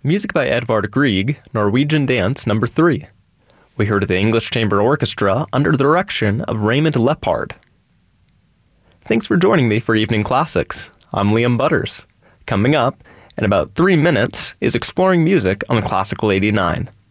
music by Edvard Grieg, Norwegian Dance No. 3. We heard the English Chamber Orchestra under the direction of Raymond Lepard. Thanks for joining me for Evening Classics. I'm Liam Butters. Coming up, in about 3 minutes, is Exploring Music on Classical 89.